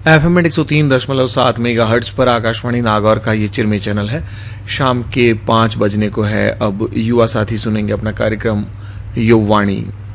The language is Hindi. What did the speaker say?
FM 103.7 मेगाहर्ट्ज पर आकाशवाणी नागौर का ये चिरमी चैनल है। शाम के 5 बजने को है। अब युवा साथी सुनेंगे अपना कार्यक्रम युववाणी।